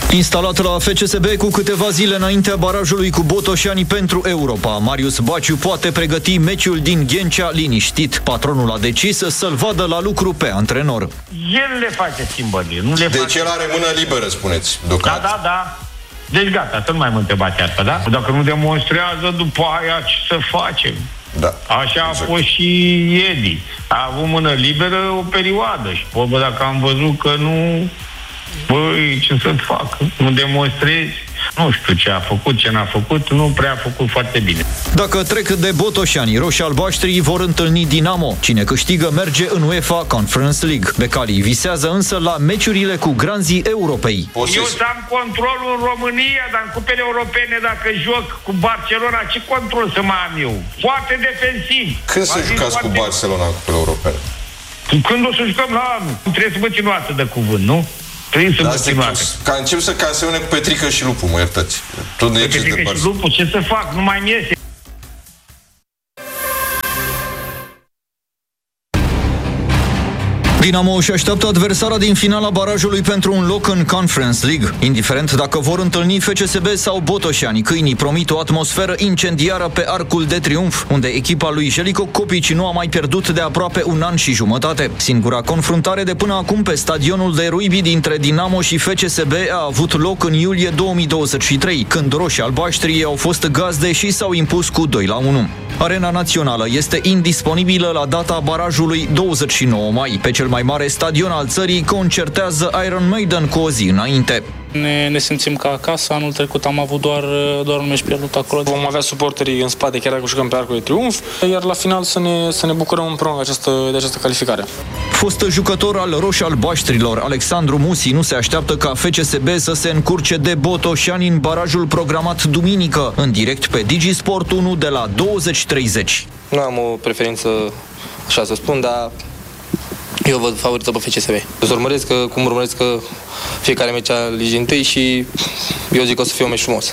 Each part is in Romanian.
Instalat la FCSB cu câteva zile înaintea barajului cu Botoșani pentru Europa, Marius Baciu poate pregăti meciul din Ghencea liniștit. Patronul a decis să-l vadă la lucru pe antrenor. El le face schimbări, nu le face. Deci el are mână liberă, spuneți, deocamdată. Da. Deci gata, să nu mai mă întrebați asta, da? Dacă nu demonstrează, după aia ce să facem? Da. Așa a fost și Edi. A avut mână liberă o perioadă și vorba dacă am văzut că nu... Băi, ce să fac? Nu demonstrezi? Nu știu ce a făcut, ce n-a făcut, nu prea a făcut foarte bine. Dacă trec de Botoșani, roșii-albaștrii vor întâlni Dinamo. Cine câștigă merge în UEFA Conference League. Becalii visează însă la meciurile cu granzii Europei. Eu să am controlul în România, dar în cupele europene, dacă joc cu Barcelona, ce control să mai am eu? Foarte defensiv. Când să jucați cu Barcelona în cupele europene? Când o să jucăm la anul? Trebuie să vă ținuați de cuvânt, nu? Ca încep să asemene cu Petrică și Lupu, mă iertați. Petrică și Lupu, ce să fac? Nu mai mi iese. Dinamo își așteaptă adversara din finala barajului pentru un loc în Conference League. Indiferent dacă vor întâlni FCSB sau Botoșani, câinii promit o atmosferă incendiară pe Arcul de Triunf, unde echipa lui Jelico Copici nu a mai pierdut de aproape un an și jumătate. Singura confruntare de până acum pe stadionul de Ruibi dintre Dinamo și FCSB a avut loc în iulie 2023, când roșii-albaștrii au fost gazde și s-au impus cu 2-1. Arena națională este indisponibilă la data barajului 29 mai. Pe cel mai mare stadion al țării concertează Iron Maiden cu o zi înainte. Ne simțim ca acasă. Anul trecut am avut doar un meci pierdut acolo. Vom avea suporterii în spate, chiar dacă jucăm pe Arcul de Triunf, iar la final să ne bucurăm împreună de această calificare. Fost jucător al roșii-albaștrilor, Alexandru Musi nu se așteaptă ca FCSB să se încurce de Botoșani în barajul programat duminică, în direct pe Digisport 1 de la 20:30. Nu am o preferință, așa să spun, dar eu văd favorită pe FCSB. Cum urmăresc fiecare meci al Ligii 1 și eu zic că o să fie un meci frumos.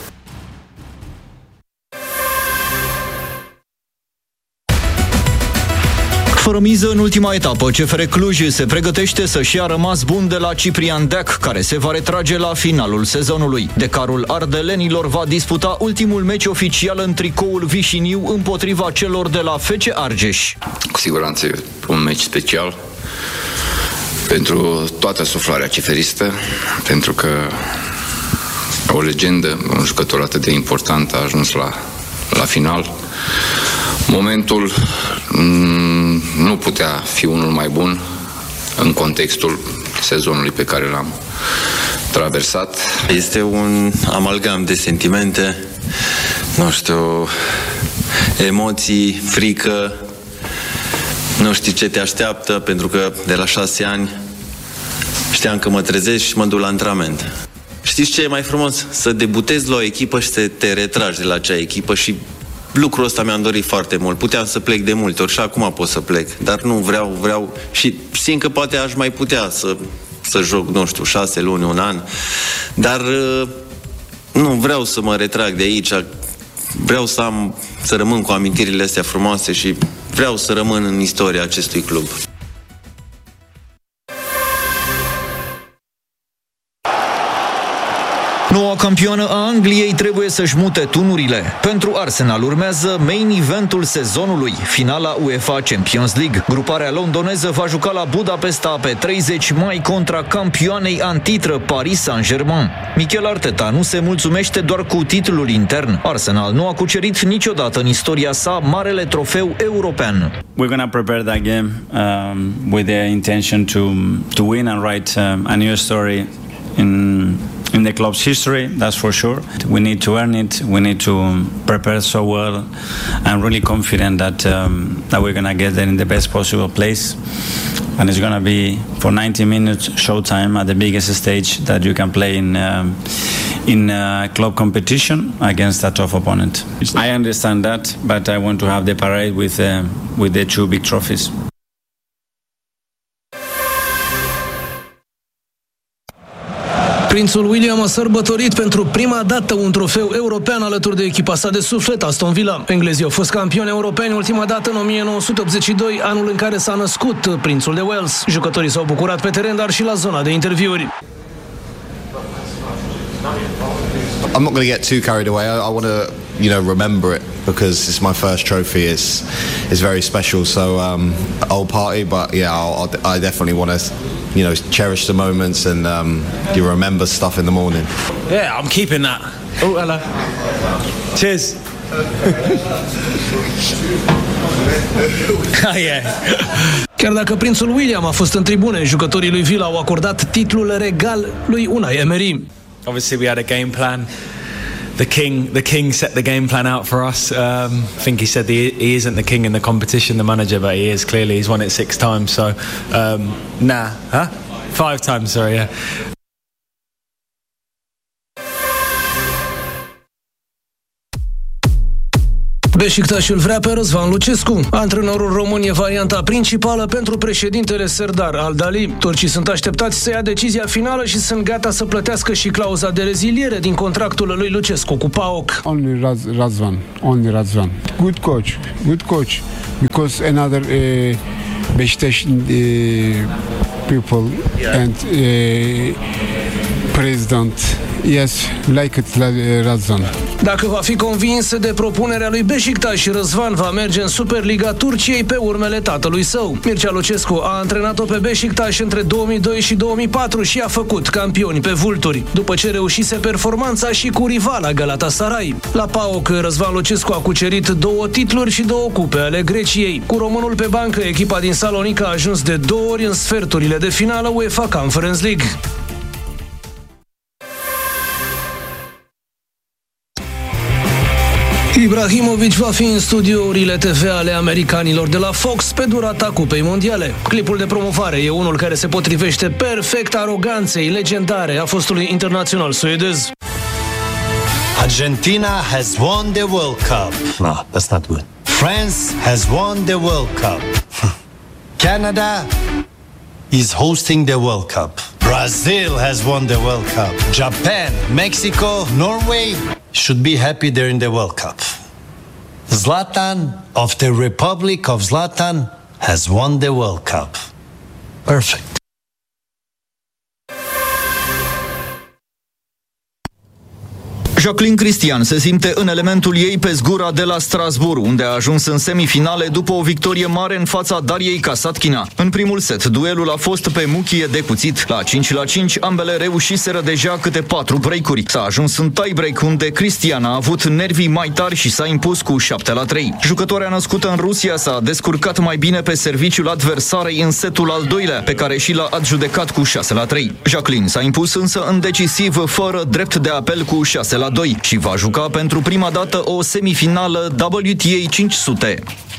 Fără miză în ultima etapă, CFR Cluj se pregătește să-și ia rămas bun de la Ciprian Deac, care se va retrage la finalul sezonului. Decarul ardelenilor va disputa ultimul meci oficial în tricoul Vișiniu împotriva celor de la FC Argeș. Cu siguranță un meci special pentru toată suflarea ciferistă, pentru că o legendă, un jucător atât de important a ajuns la final. Momentul nu putea fi unul mai bun în contextul sezonului pe care l-am traversat. Este un amalgam de sentimente, nu știu, emoții, frică, nu știi ce te așteaptă, pentru că de la 6 ani știam că mă trezesc și mă duc la antrenament. Știți ce e mai frumos? Să debutezi la o echipă și să te retragi de la acea echipă și lucrul ăsta mi-am dorit foarte mult. Puteam să plec de multe ori și acum pot să plec, dar nu vreau și simt că poate aș mai putea să joc, nu știu, 6 luni, un an, dar nu vreau să mă retrag de aici, vreau să rămân cu amintirile astea frumoase și vreau să rămân în istoria acestui club. Noua campioană a Angliei trebuie să-și mute tunurile. Pentru Arsenal urmează main eventul sezonului, finala UEFA Champions League. Gruparea londoneză va juca la Budapesta pe 30 mai contra campioanei antitră Paris Saint-Germain. Mikel Arteta nu se mulțumește doar cu titlul intern. Arsenal nu a cucerit niciodată în istoria sa marele trofeu european. We're going to prepare that game with the intention to win and write a new story in the club's history, that's for sure. We need to earn it. We need to prepare so well. I'm really confident that we're going to get there in the best possible place. And it's going to be for 90 minutes showtime at the biggest stage that you can play in club competition against a tough opponent. I understand that, but I want to have the parade with the 2 big trophies. Prințul William a sărbătorit pentru prima dată un trofeu european alături de echipa sa de suflet, Aston Villa. Englezii au fost campioni europeni ultima dată în 1982, anul în care s-a născut prințul de Wales. Jucătorii s-au bucurat pe teren, dar și la zona de interviuri. I'm not going to get too carried away. I want to, remember it because it's my first trophy. It's very special. So I'll party, but yeah, I definitely want to, cherish the moments and you remember stuff in the morning. Yeah, I'm keeping that. Oh, hello. Cheers. Chiar dacă prințul William a fost în tribune, jucătorii lui Villa au acordat titlul regal lui Unai Emery. Obviously we had a game plan. The king set the game plan out for us. I think he said he isn't the king in the competition, the manager, but he is clearly. He's won it 6 times. So 5 times, sorry, yeah. Beşiktaş îl vrea pe Răzvan Lucescu. Antrenorul român e varianta principală pentru președintele Serdar Al-Dali. Turcii sunt așteptați să ia decizia finală și sunt gata să plătească și clauza de reziliere din contractul lui Lucescu cu PAOK. Only Razvan. Good coach. Because another Beşiktaş people and president, yes, like it, Razvan. Dacă va fi convins de propunerea lui Beşiktaş, Răzvan va merge în Superliga Turciei pe urmele tatălui său. Mircea Lucescu a antrenat-o pe Beşiktaş între 2002 și 2004 și a făcut campioni pe vulturi, după ce reușise performanța și cu rivala Galatasaray. La PAOK, Răzvan Lucescu a cucerit 2 titluri și 2 cupe ale Greciei. Cu românul pe bancă, echipa din Salonica a ajuns de 2 ori în sferturile de finală UEFA Conference League. Ibrahimovic va fi în studiourile TV ale americanilor de la Fox pe durata Cupei Mondiale. Clipul de promovare e unul care se potrivește perfect aroganței legendare a fostului internațional suedez. Argentina has won the World Cup. No, that's not good. France has won the World Cup. Canada is hosting the World Cup. Brazil has won the World Cup. Japan, Mexico, Norway should be happy they're in the World Cup. Zlatan of the Republic of Zlatan has won the World Cup. Perfect. Jacqueline Cristian se simte în elementul ei pe zgura de la Strasbourg, unde a ajuns în semifinale după o victorie mare în fața Dariei Kasatkina. În primul set, duelul a fost pe muchie de cuțit. La 5-5, ambele reușiseră deja câte 4 break-uri. S-a ajuns în tie-break, unde Cristian a avut nervii mai tari și s-a impus cu 7-3. Jucătoarea născută în Rusia s-a descurcat mai bine pe serviciul adversarei în setul al doilea, pe care și l-a adjudecat cu 6-3. Jacqueline s-a impus însă în decisiv, fără drept de apel cu 6-2 și va juca pentru prima dată o semifinală WTA 500.